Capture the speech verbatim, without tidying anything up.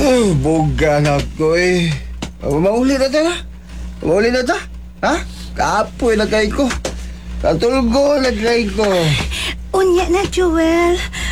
Oh, bugang ako eh. Oh, mauli na ta na. Mauli na ta. Ha? Kapoy na kay ko. Katulgo na kay ko. Unya na, Joel.